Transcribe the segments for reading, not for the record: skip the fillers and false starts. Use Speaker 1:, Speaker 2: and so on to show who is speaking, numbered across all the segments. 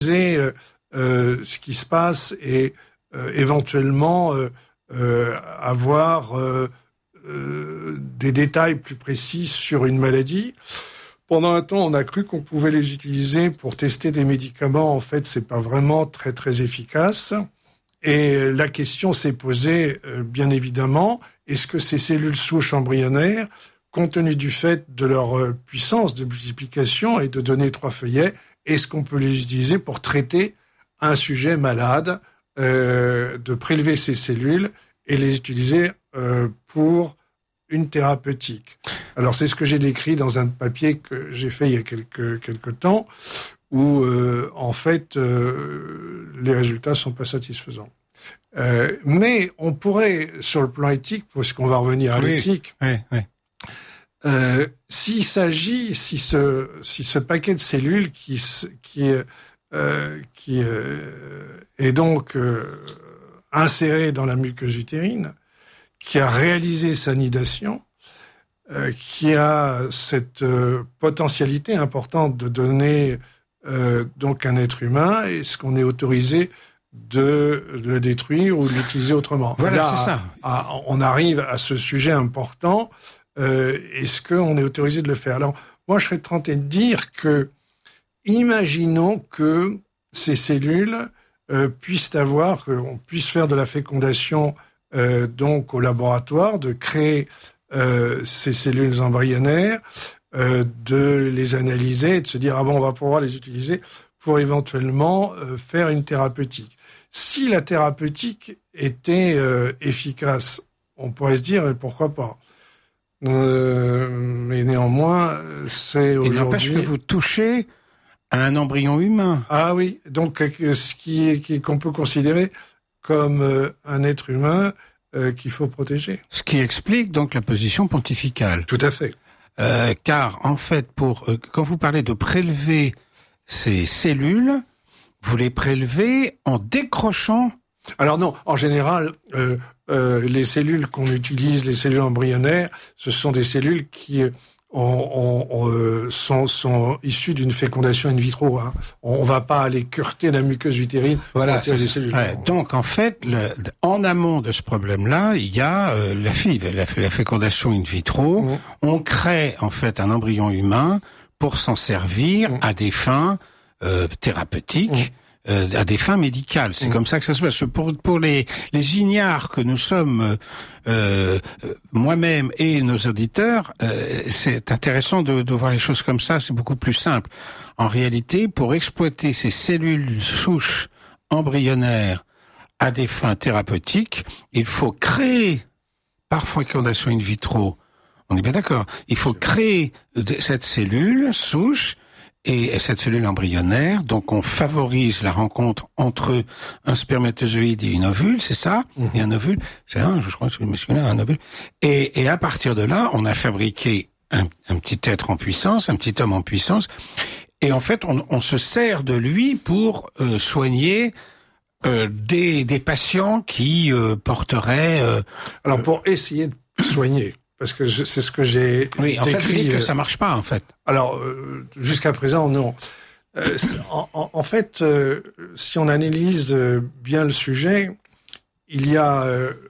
Speaker 1: ce qui se passe et éventuellement avoir des détails plus précis sur une maladie. Pendant un temps, on a cru qu'on pouvait les utiliser pour tester des médicaments. En fait, c'est pas vraiment très très efficace. Et la question s'est posée, bien évidemment, est-ce que ces cellules souches embryonnaires, compte tenu du fait de leur puissance de multiplication et de donner 3 feuillets, est-ce qu'on peut les utiliser pour traiter un sujet malade, de prélever ces cellules et les utiliser pour une thérapeutique. Alors c'est ce que j'ai décrit dans un papier que j'ai fait il y a quelques temps, où en fait les résultats sont pas satisfaisants. Mais on pourrait, sur le plan éthique, parce qu'on va revenir à l'éthique, si ce paquet de cellules qui est donc inséré dans la muqueuse utérine, qui a réalisé sa nidation, qui a cette potentialité importante de donner donc un être humain, est-ce qu'on est autorisé de le détruire ou de l'utiliser autrement?
Speaker 2: Voilà,
Speaker 1: là,
Speaker 2: c'est ça.
Speaker 1: On arrive à ce sujet important. Est-ce qu'on est autorisé de le faire? Alors, moi, je serais tenté de dire que, imaginons que ces cellules qu'on puisse faire de la fécondation donc au laboratoire, de créer ces cellules embryonnaires, de les analyser et de se dire on va pouvoir les utiliser pour éventuellement faire une thérapeutique. Si la thérapeutique était efficace, on pourrait se dire pourquoi pas. Mais néanmoins, c'est aujourd'hui...
Speaker 2: Il n'empêche que vous touchez à un embryon humain.
Speaker 1: Ah oui, donc qu'on peut considérer comme un être humain qu'il faut protéger.
Speaker 2: Ce qui explique donc la position pontificale.
Speaker 1: Tout à fait.
Speaker 2: Car en fait, quand vous parlez de prélever ces cellules, vous les prélevez en décrochant.
Speaker 1: Alors non, en général, les cellules qu'on utilise, les cellules embryonnaires, ce sont des cellules qui sont issues d'une fécondation in vitro. Hein. On va pas aller cureter la muqueuse utérine pour attirer des cellules.
Speaker 2: Ouais, donc en fait, en amont de ce problème-là, il y a la fécondation in vitro. Mmh. On crée en fait un embryon humain pour s'en servir à des fins thérapeutiques. À des fins médicales. C'est comme ça que ça se passe. Pour les ignares que nous sommes, moi-même et nos auditeurs, c'est intéressant de voir les choses comme ça. C'est beaucoup plus simple. En réalité, pour exploiter ces cellules souches embryonnaires à des fins thérapeutiques, il faut créer, par fécondation in vitro, on est bien d'accord, il faut créer cette cellule souche et cette cellule embryonnaire, donc on favorise la rencontre entre un spermatozoïde et une ovule, c'est ça? Et un ovule, je crois que je me souviens, un ovule. Et à partir de là, on a fabriqué un petit être en puissance, un petit homme en puissance, et en fait, on se sert de lui pour soigner des patients qui porteraient...
Speaker 1: Alors pour essayer de soigner, parce que c'est ce que j'ai
Speaker 2: Oui, en
Speaker 1: décrit.
Speaker 2: fait, vous dites que ça marche pas, en fait.
Speaker 1: Alors, jusqu'à présent, non. En fait, si on analyse bien le sujet, il y a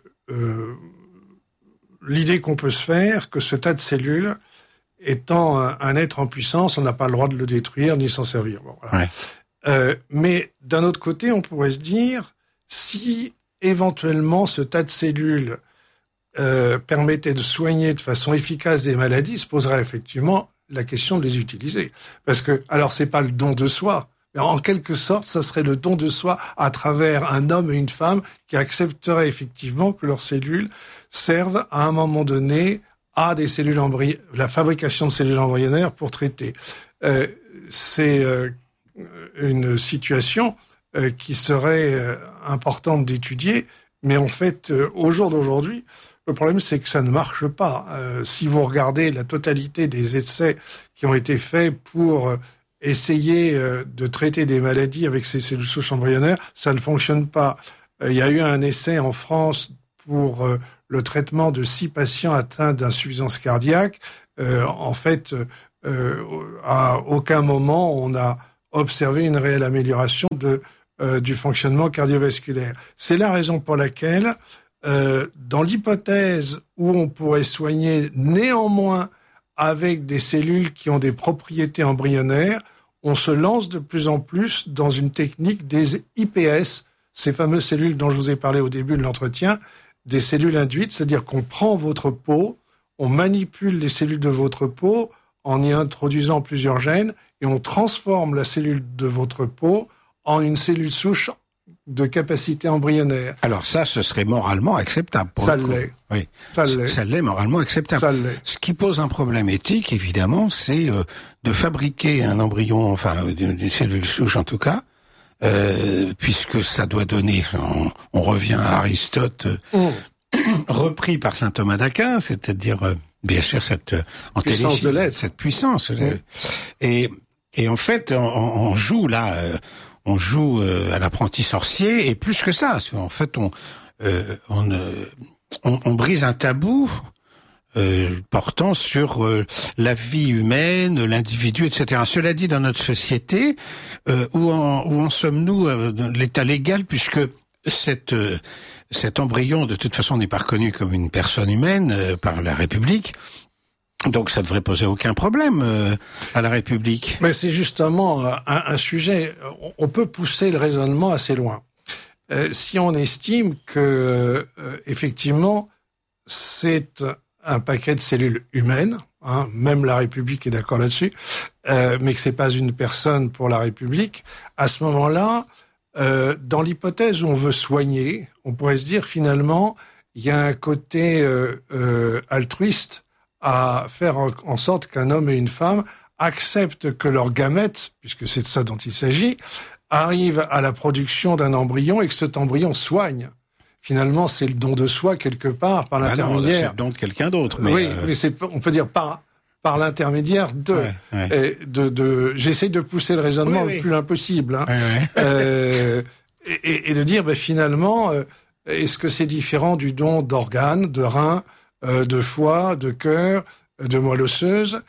Speaker 1: l'idée qu'on peut se faire que ce tas de cellules, étant un être en puissance, on n'a pas le droit de le détruire ni s'en servir. Bon, voilà. Ouais. Mais d'un autre côté, on pourrait se dire, si éventuellement ce tas de cellules permettait de soigner de façon efficace des maladies, se poserait effectivement la question de les utiliser. Parce que, alors c'est pas le don de soi, mais en quelque sorte, ça serait le don de soi à travers un homme et une femme qui accepteraient effectivement que leurs cellules servent à un moment donné à des cellules la fabrication de cellules embryonnaires pour traiter. C'est une situation qui serait importante d'étudier, mais en fait, au jour d'aujourd'hui, le problème, c'est que ça ne marche pas. Si vous regardez la totalité des essais qui ont été faits pour essayer de traiter des maladies avec ces cellules souches embryonnaires, ça ne fonctionne pas. Il y a eu un essai en France pour le traitement de 6 patients atteints d'insuffisance cardiaque. En fait, à aucun moment observer une réelle amélioration du fonctionnement cardiovasculaire. C'est la raison pour laquelle, dans l'hypothèse où on pourrait soigner néanmoins avec des cellules qui ont des propriétés embryonnaires, on se lance de plus en plus dans une technique des IPS, ces fameuses cellules dont je vous ai parlé au début de l'entretien, des cellules induites, c'est-à-dire qu'on prend votre peau, on manipule les cellules de votre peau en y introduisant plusieurs gènes et on transforme la cellule de votre peau en une cellule souche de capacité embryonnaire.
Speaker 2: Alors ça, ce serait moralement acceptable.
Speaker 1: Ça l'est.
Speaker 2: Oui.
Speaker 1: Ça
Speaker 2: l'est moralement acceptable.
Speaker 1: Ça l'est.
Speaker 2: Ce qui pose un problème éthique, évidemment, c'est de fabriquer un embryon, enfin une cellule souche en tout cas, puisque ça doit donner, on revient à Aristote, repris par saint Thomas d'Aquin, c'est-à-dire bien sûr cette
Speaker 1: puissance de l'être,
Speaker 2: cette puissance. Et en fait, on joue là, on joue à l'apprenti sorcier, et plus que ça, en fait, on brise un tabou portant sur la vie humaine, l'individu, etc. Cela dit, dans notre société, où en sommes-nous dans l'état légal, puisque cet embryon, de toute façon, n'est pas reconnu comme une personne humaine par la République. Donc ça devrait poser aucun problème à la République.
Speaker 1: Mais c'est justement un sujet, on peut pousser le raisonnement assez loin. Si on estime que effectivement c'est un paquet de cellules humaines, hein, même la République est d'accord là-dessus, mais que c'est pas une personne pour la République, à ce moment-là, dans l'hypothèse où on veut soigner, on pourrait se dire finalement il y a un côté altruiste à faire en sorte qu'un homme et une femme acceptent que leurs gamètes, puisque c'est de ça dont il s'agit, arrivent à la production d'un embryon et que cet embryon soigne. Finalement, c'est le don de soi quelque part par l'intermédiaire.
Speaker 2: C'est le don de quelqu'un d'autre. Mais
Speaker 1: oui, mais on peut dire par l'intermédiaire j'essaie de pousser le raisonnement le plus loin possible, hein. Et de dire, finalement, est-ce que c'est différent du don d'organes, de reins, de foie, de cœur, de moelle osseuse,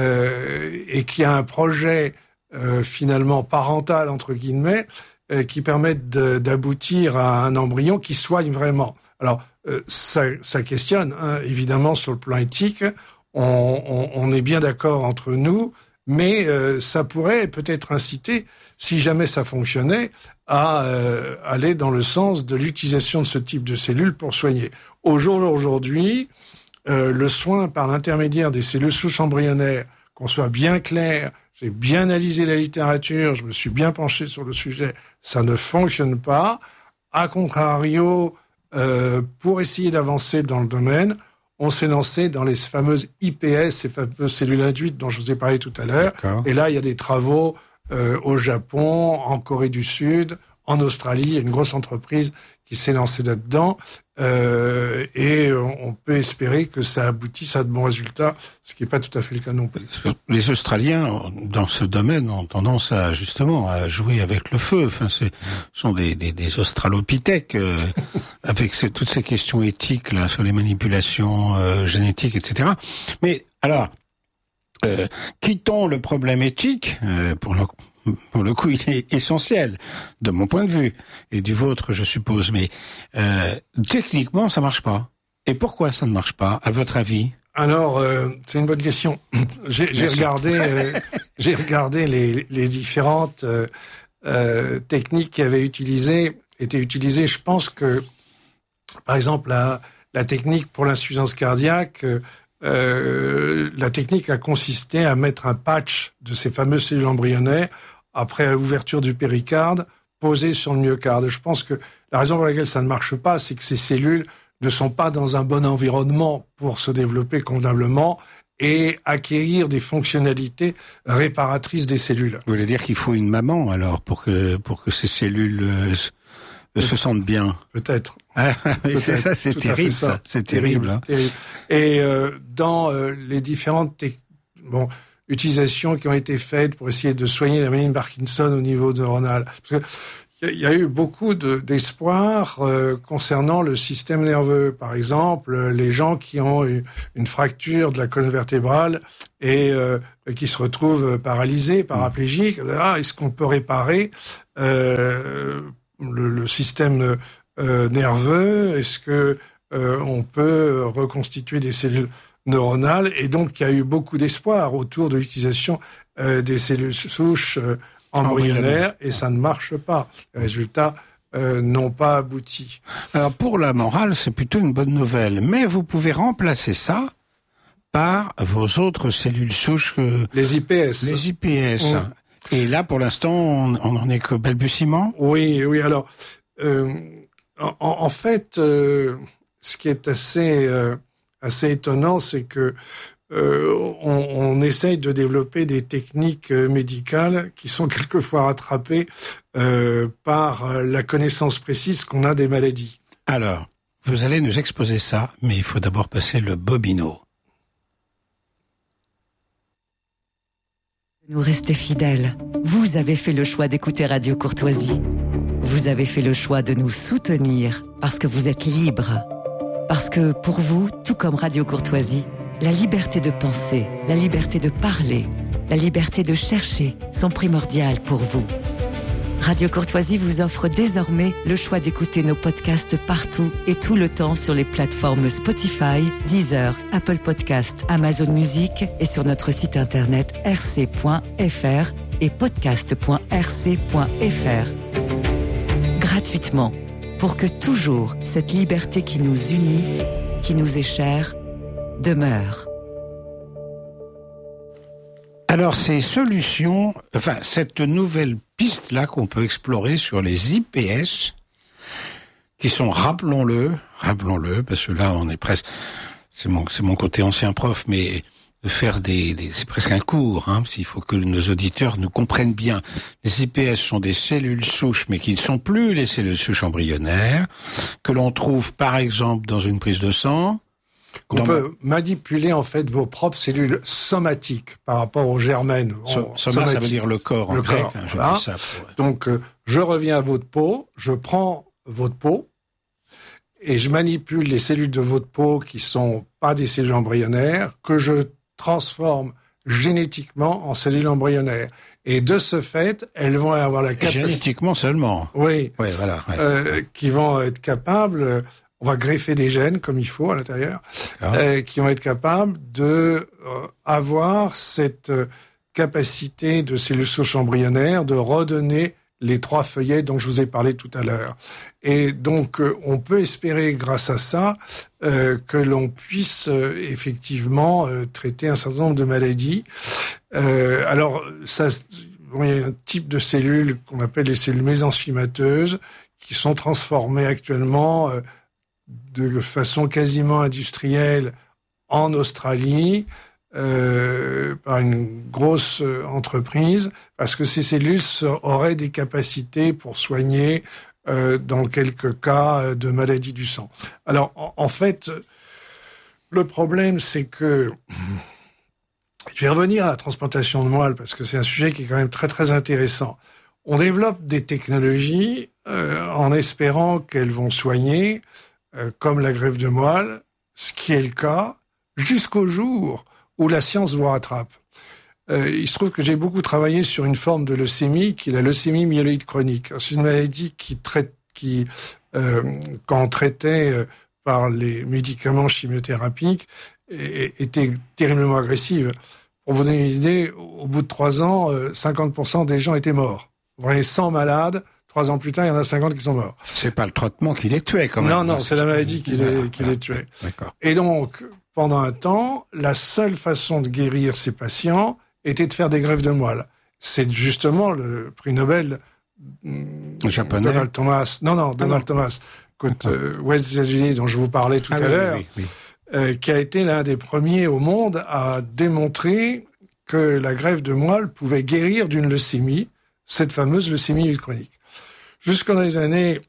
Speaker 1: et qui a un projet finalement parental entre guillemets qui permette d'aboutir à un embryon qui soigne vraiment. Alors ça questionne, hein, évidemment sur le plan éthique. On est bien d'accord entre nous, mais ça pourrait peut-être inciter, si jamais ça fonctionnait, à aller dans le sens de l'utilisation de ce type de cellules pour soigner. Aujourd'hui, le soin par l'intermédiaire des cellules souches embryonnaires, qu'on soit bien clair, j'ai bien analysé la littérature, je me suis bien penché sur le sujet, ça ne fonctionne pas. A contrario, pour essayer d'avancer dans le domaine, on s'est lancé dans les fameuses IPS, ces fameuses cellules induites dont je vous ai parlé tout à l'heure. D'accord. Et là, il y a des travaux au Japon, en Corée du Sud, en Australie. Il y a une grosse entreprise qui s'est lancée là-dedans. Et on peut espérer que ça aboutisse à de bons résultats, ce qui n'est pas tout à fait le cas non plus.
Speaker 2: Les Australiens, dans ce domaine, ont tendance à justement à jouer avec le feu. Enfin, ce sont des australopithèques avec toutes ces questions éthiques là sur les manipulations génétiques, etc. Mais alors, quittons le problème éthique pour le coup, il est essentiel, de mon point de vue, et du vôtre, je suppose. Mais techniquement, ça marche pas. Et pourquoi ça ne marche pas, à votre avis?
Speaker 1: Alors, c'est une bonne question. J'ai regardé les différentes techniques qui étaient utilisées. Je pense que, par exemple, la technique pour l'insuffisance cardiaque, la technique a consisté à mettre un patch de ces fameuses cellules embryonnaires après ouverture du péricarde, posé sur le myocarde. Je pense que la raison pour laquelle ça ne marche pas, c'est que ces cellules ne sont pas dans un bon environnement pour se développer convenablement et acquérir des fonctionnalités réparatrices des cellules.
Speaker 2: Vous voulez dire qu'il faut une maman, alors, pour que ces cellules se sentent bien?
Speaker 1: Peut-être.
Speaker 2: C'est ça, c'est terrible, ça. C'est terrible. Hein.
Speaker 1: Terrible. Et dans les différentes utilisations qui ont été faites pour essayer de soigner la maladie de Parkinson au niveau neuronal. Parce que il y a eu beaucoup d'espoir concernant le système nerveux. Par exemple, les gens qui ont eu une fracture de la colonne vertébrale et qui se retrouvent paralysés, paraplégiques. Est-ce qu'on peut réparer le système nerveux? Est-ce que on peut reconstituer des cellules neuronales? Et donc, il y a eu beaucoup d'espoir autour de l'utilisation des cellules souches embryonnaires, et ça ne marche pas. Les résultats n'ont pas abouti.
Speaker 2: Alors, pour la morale, c'est plutôt une bonne nouvelle. Mais vous pouvez remplacer ça par vos autres cellules souches.
Speaker 1: Les IPS.
Speaker 2: Les IPS. Et là, pour l'instant, on n'en est qu'au balbutiement?
Speaker 1: Oui. Alors, en fait, ce qui est assez étonnant, c'est que on essaye de développer des techniques médicales qui sont quelquefois rattrapées par la connaissance précise qu'on a des maladies.
Speaker 2: Alors, vous allez nous exposer ça, mais il faut d'abord passer le bobino.
Speaker 3: Nous restez fidèles. Vous avez fait le choix d'écouter Radio Courtoisie. Vous avez fait le choix de nous soutenir parce que vous êtes libres. Parce que pour vous, tout comme Radio Courtoisie, la liberté de penser, la liberté de parler, la liberté de chercher sont primordiales pour vous. Radio Courtoisie vous offre désormais le choix d'écouter nos podcasts partout et tout le temps sur les plateformes Spotify, Deezer, Apple Podcasts, Amazon Music et sur notre site internet rc.fr et podcast.rc.fr. Gratuitement, pour que toujours cette liberté qui nous unit, qui nous est chère, demeure.
Speaker 2: Alors ces solutions, cette nouvelle piste-là qu'on peut explorer sur les IPS, qui sont, rappelons-le, parce que là on est presque, c'est mon côté ancien prof, mais de faire c'est presque un cours, s'il faut que nos auditeurs nous comprennent bien. Les IPS sont des cellules souches, mais qui ne sont plus les cellules souches embryonnaires, que l'on trouve par exemple dans une prise de sang.
Speaker 1: On peut manipuler en fait vos propres cellules somatiques par rapport aux germaines.
Speaker 2: Soma, ça veut dire le corps en grec.
Speaker 1: Voilà. Ça Donc, je reviens à votre peau, je prends votre peau et je manipule les cellules de votre peau qui sont pas des cellules embryonnaires, que je transforme génétiquement en cellules embryonnaires. Et de ce fait, elles vont avoir la capacité...
Speaker 2: Génétiquement seulement.
Speaker 1: Oui.
Speaker 2: Oui, voilà. Ouais.
Speaker 1: Qui vont être capables... On va greffer des gènes comme il faut à l'intérieur, qui vont être capables de avoir cette capacité de cellules souches embryonnaires de redonner les 3 feuillets dont je vous ai parlé tout à l'heure. Et donc, on peut espérer, grâce à ça, que l'on puisse effectivement traiter un certain nombre de maladies. Alors, ça, il y a un type de cellules qu'on appelle les cellules mésenchymateuses qui sont transformées actuellement de façon quasiment industrielle en Australie par une grosse entreprise, parce que ces cellules auraient des capacités pour soigner dans quelques cas de maladies du sang. Alors en fait, le problème c'est que je vais revenir à la transplantation de moelle parce que c'est un sujet qui est quand même très très intéressant. On développe des technologies en espérant qu'elles vont soigner comme la greffe de moelle, ce qui est le cas, jusqu'au jour où la science vous rattrape. Il se trouve que j'ai beaucoup travaillé sur une forme de leucémie, qui est la leucémie myéloïde chronique. C'est une maladie quand on traitait par les médicaments chimiothérapiques, était terriblement agressive. Pour vous donner une idée, au bout de 3 ans, 50% des gens étaient morts. Vous voyez 100 malades, 3 ans plus tard, il y en a 50 qui sont morts.
Speaker 2: C'est pas le traitement qui les tuait, quand même.
Speaker 1: Non, c'est la maladie qui les tuait.
Speaker 2: D'accord.
Speaker 1: Et donc, pendant un temps, la seule façon de guérir ces patients était de faire des greffes de moelle. C'est justement le prix Nobel
Speaker 2: japonais.
Speaker 1: Donald Thomas. Donald Thomas, ouest des États-Unis, dont je vous parlais tout à l'heure, qui a été l'un des premiers au monde à démontrer que la greffe de moelle pouvait guérir d'une leucémie, cette fameuse leucémie chronique. Jusqu'en les années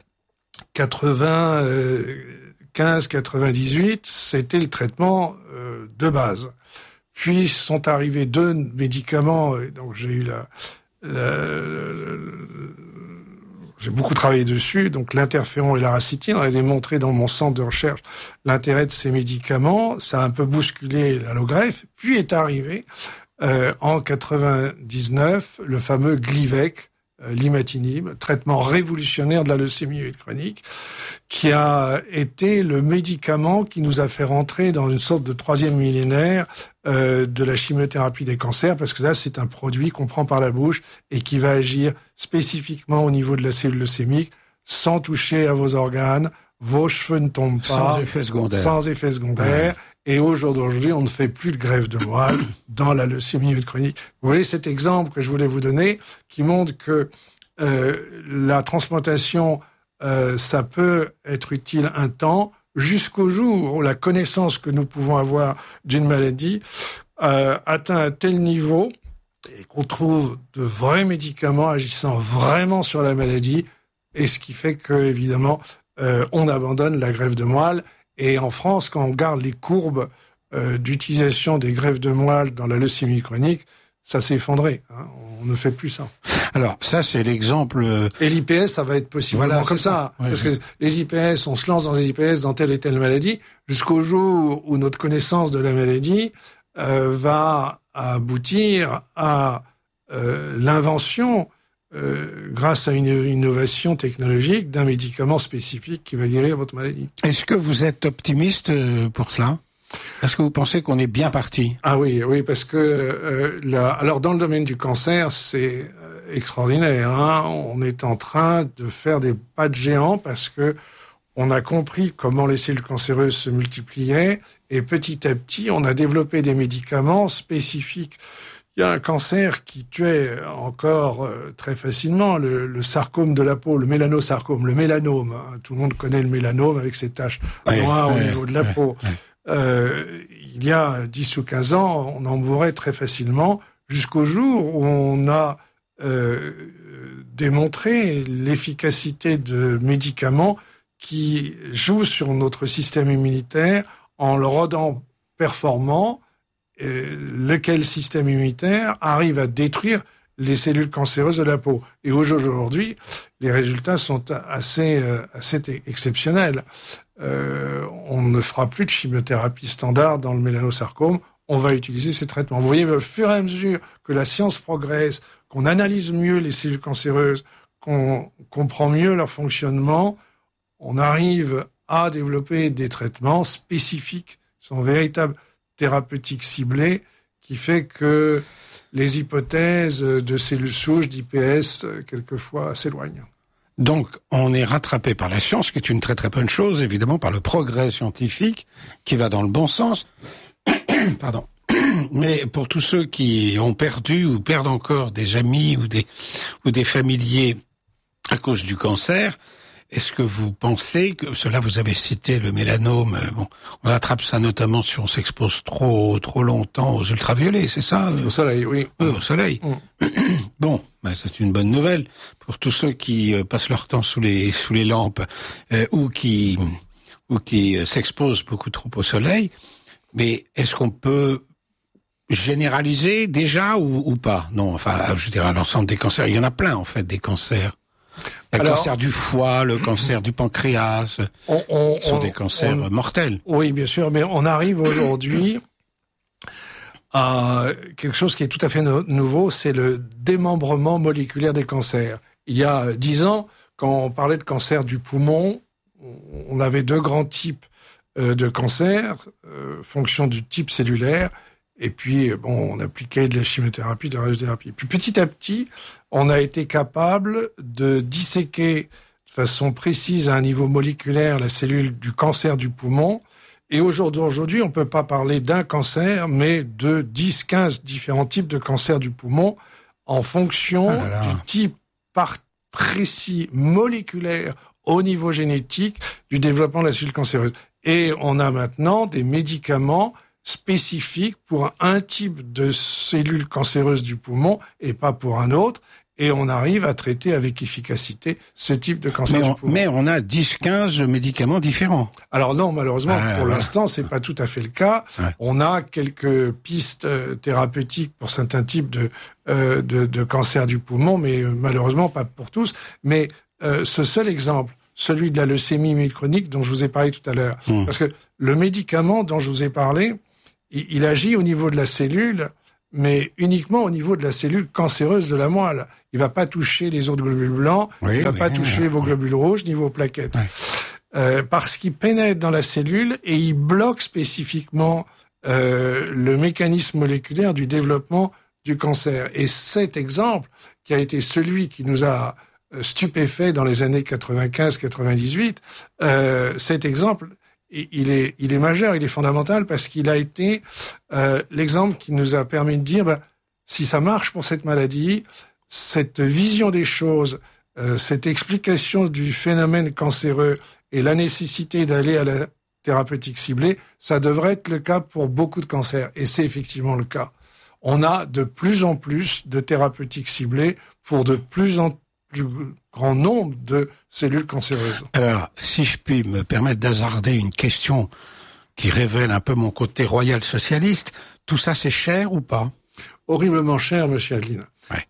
Speaker 1: 95-98, c'était le traitement de base. Puis sont arrivés 2 médicaments, et donc j'ai eu j'ai beaucoup travaillé dessus, donc l'interféron et la racitine. On a démontré dans mon centre de recherche l'intérêt de ces médicaments. Ça a un peu bousculé l'allogreffe. Puis est arrivé en 99 le fameux Glivec, l'imatinib, traitement révolutionnaire de la leucémie chronique, qui a été le médicament qui nous a fait rentrer dans une sorte de troisième millénaire de la chimiothérapie des cancers, parce que là, c'est un produit qu'on prend par la bouche et qui va agir spécifiquement au niveau de la cellule leucémique, sans toucher à vos organes, vos cheveux ne tombent pas.
Speaker 2: Sans effet secondaire.
Speaker 1: Sans effet secondaire. Ouais. Et aujourd'hui, on ne fait plus de greffe de moelle dans la leucémie chronique. Vous voyez cet exemple que je voulais vous donner, qui montre que la transplantation, ça peut être utile un temps, jusqu'au jour où la connaissance que nous pouvons avoir d'une maladie atteint un tel niveau et qu'on trouve de vrais médicaments agissant vraiment sur la maladie, et ce qui fait que, évidemment, on abandonne la greffe de moelle. Et en France, quand on regarde les courbes d'utilisation des greffes de moelle dans la leucémie chronique, ça s'est effondré. Hein. On ne fait plus ça.
Speaker 2: Alors, ça, c'est l'exemple...
Speaker 1: Et l'IPS, ça va être possiblement comme ça. Ouais, parce que les IPS, on se lance dans les IPS dans telle et telle maladie, jusqu'au jour où notre connaissance de la maladie va aboutir à l'invention, grâce à une innovation technologique, d'un médicament spécifique qui va guérir votre maladie.
Speaker 2: Est-ce que vous êtes optimiste pour cela ? Est-ce que vous pensez qu'on est bien parti ?
Speaker 1: Ah oui, parce que alors dans le domaine du cancer, c'est extraordinaire. Hein. On est en train de faire des pas de géant parce que on a compris comment les cellules cancéreuses se multipliaient et petit à petit, on a développé des médicaments spécifiques. Il y a un cancer qui tuait encore très facilement le sarcome de la peau, le mélanosarcome, le mélanome. Hein. Tout le monde connaît le mélanome avec ses taches noires au niveau de la peau. Il y a 10 ou 15 ans, on en mourait très facilement, jusqu'au jour où on a démontré l'efficacité de médicaments qui jouent sur notre système immunitaire en le rendant performant, lequel système immunitaire arrive à détruire les cellules cancéreuses de la peau. Et aujourd'hui, les résultats sont assez exceptionnels. On ne fera plus de chimiothérapie standard dans le mélanosarcome. On va utiliser ces traitements. Vous voyez, au fur et à mesure que la science progresse, qu'on analyse mieux les cellules cancéreuses, qu'on comprend mieux leur fonctionnement, on arrive à développer des traitements spécifiques, sont véritables thérapeutiques ciblées, qui fait que les hypothèses de cellules souches, d'IPS, quelquefois s'éloignent.
Speaker 2: Donc, on est rattrapé par la science, ce qui est une très très bonne chose, évidemment, par le progrès scientifique, qui va dans le bon sens. Pardon. Mais pour tous ceux qui ont perdu ou perdent encore des amis ou des familiers à cause du cancer, est-ce que vous pensez que, cela vous avez cité le mélanome, bon, on attrape ça notamment si on s'expose trop longtemps aux ultraviolets, c'est ça?
Speaker 1: Au soleil, oui.
Speaker 2: Au soleil. Bon, ben, c'est une bonne nouvelle pour tous ceux qui passent leur temps sous les lampes, ou qui s'exposent beaucoup trop au soleil. Mais est-ce qu'on peut généraliser déjà ou pas? Non, enfin, je dirais l'ensemble des cancers. Il y en a plein, en fait, des cancers. Le cancer du foie, le cancer du pancréas, sont des cancers mortels.
Speaker 1: Oui, bien sûr, mais on arrive aujourd'hui à quelque chose qui est tout à fait nouveau, c'est le démembrement moléculaire des cancers. Il y a 10 ans, quand on parlait de cancer du poumon, on avait 2 grands types de cancers, fonction du type cellulaire, et puis bon, on appliquait de la chimiothérapie, de la radiothérapie. Puis petit à petit, on a été capable de disséquer de façon précise à un niveau moléculaire la cellule du cancer du poumon. Et aujourd'hui, on peut pas parler d'un cancer, mais de 10, 15 différents types de cancers du poumon en fonction du type précis moléculaire au niveau génétique du développement de la cellule cancéreuse. Et on a maintenant des médicaments spécifiques pour un type de cellule cancéreuse du poumon et pas pour un autre. Et on arrive à traiter avec efficacité ce type de cancer du poumon.
Speaker 2: Mais on a 10-15 médicaments différents.
Speaker 1: Alors non, malheureusement, pour l'instant, c'est pas tout à fait le cas. Ouais. On a quelques pistes thérapeutiques pour certains types de cancer du poumon, mais malheureusement pas pour tous. Mais ce seul exemple, celui de la leucémie myélique chronique dont je vous ai parlé tout à l'heure. Parce que le médicament dont je vous ai parlé, il agit au niveau de la cellule, mais uniquement au niveau de la cellule cancéreuse de la moelle. Il va pas toucher les autres globules blancs, il va pas toucher vos globules rouges ni vos plaquettes. Parce qu'il pénètre dans la cellule et il bloque spécifiquement le mécanisme moléculaire du développement du cancer. Et cet exemple, qui a été celui qui nous a stupéfait dans les années 95-98, cet exemple, il est majeur, il est fondamental parce qu'il a été l'exemple qui nous a permis de dire, si ça marche pour cette maladie, cette vision des choses, cette explication du phénomène cancéreux et la nécessité d'aller à la thérapeutique ciblée, ça devrait être le cas pour beaucoup de cancers. Et c'est effectivement le cas. On a de plus en plus de thérapeutiques ciblées pour de plus en plus grand nombre de cellules cancéreuses.
Speaker 2: Alors, si je puis me permettre d'hasarder une question qui révèle un peu mon côté royal socialiste, tout ça c'est cher ou pas?
Speaker 1: Horriblement cher, monsieur Adeline.
Speaker 2: Ouais.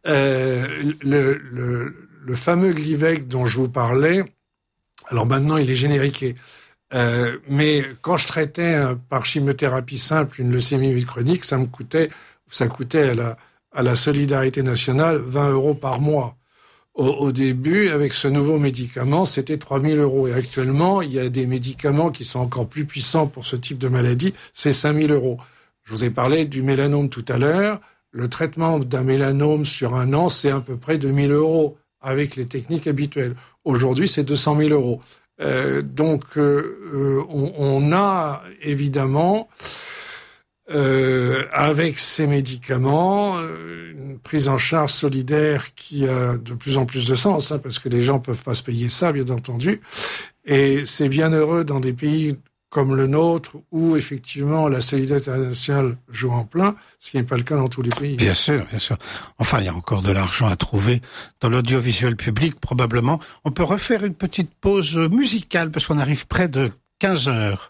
Speaker 1: Le fameux Glivec dont je vous parlais, alors maintenant il est génériqué, mais quand je traitais par chimiothérapie simple une leucémie myélique chronique, ça coûtait à la Solidarité nationale 20 € par mois. Au début, avec ce nouveau médicament, c'était 3 000 €. Et actuellement, il y a des médicaments qui sont encore plus puissants pour ce type de maladie, c'est 5 000 €. Je vous ai parlé du mélanome tout à l'heure. Le traitement d'un mélanome sur un an, c'est à peu près 2 000 € avec les techniques habituelles. Aujourd'hui, c'est 200 000 €. Donc, on a évidemment... avec ces médicaments, une prise en charge solidaire qui a de plus en plus de sens, parce que les gens peuvent pas se payer ça, bien entendu. Et c'est bien heureux dans des pays comme le nôtre, où effectivement la solidarité internationale joue en plein, ce qui n'est pas le cas dans tous les pays.
Speaker 2: Bien sûr, bien sûr. Enfin, il y a encore de l'argent à trouver dans l'audiovisuel public, probablement. On peut refaire une petite pause musicale, parce qu'on arrive près de 15 heures.